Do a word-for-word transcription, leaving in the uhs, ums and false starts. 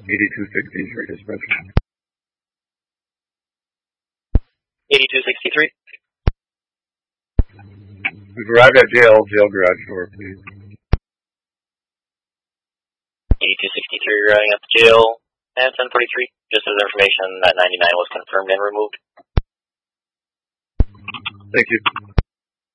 eighty-two sixty-three dispatch. eighty-two sixty-three. We've arrived at jail, jail garage door, please. eighty-two sixty-three arriving at the jail, and ten forty-three. Just as information that ninety-nine was confirmed and removed. Thank you.